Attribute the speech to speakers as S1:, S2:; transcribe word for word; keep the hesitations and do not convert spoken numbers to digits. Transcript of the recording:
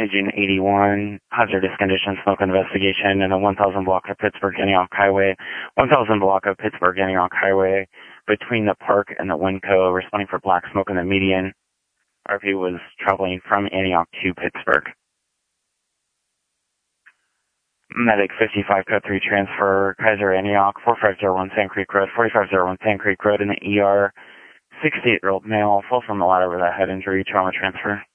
S1: June eighty-one, hazardous condition smoke investigation in a one thousand block of Pittsburgh Antioch Highway, one thousand block of Pittsburgh Antioch Highway between the park and the Winco, responding for black smoke in the median. R P was traveling from Antioch to Pittsburgh. Medic fifty-five, code three, transfer, Kaiser Antioch, forty-five oh one Sand Creek Road, forty-five oh one Sand Creek Road in the E R, sixty-eight-year-old male, fall from the ladder with a head injury, trauma transfer.